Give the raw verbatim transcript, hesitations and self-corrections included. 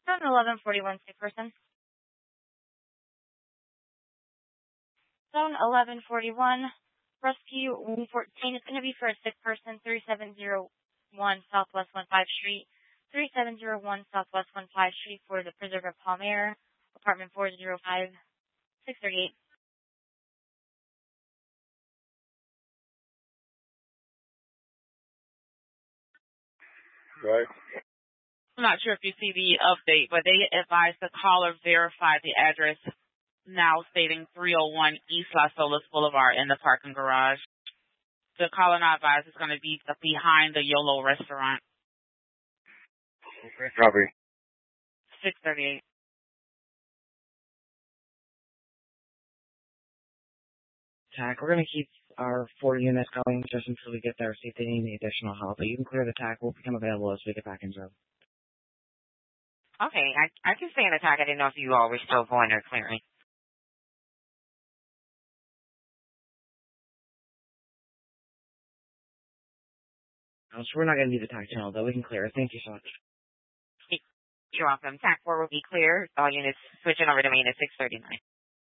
Zone eleven forty-one, sick person. Zone eleven forty-one, rescue one fourteen is going to be for a sick person, three seven zero one Southwest fifteen Street, three seven zero one Southwest fifteen Street for the Preserve of Palmyra, apartment four oh five, six thirty-eight. Right. I'm not sure if you see the update, but they advised the caller verify the address now stating three oh one East Las Olas Boulevard in the parking garage. The caller now advised is going to be behind the YOLO restaurant. Okay. Copy. six thirty-eight. Tack, we're going to keep our four units going just until we get there, see if they need any additional help. But you can clear the tack. We'll become available as we get back in zone. Okay, I, I can stay in the tack. I didn't know if you all were still going or clearing. Oh, so we're not going to need the tack channel, though. We can clear it. Thank you so much. You're welcome. Tack four will be clear. All units switching over to main at six thirty-nine.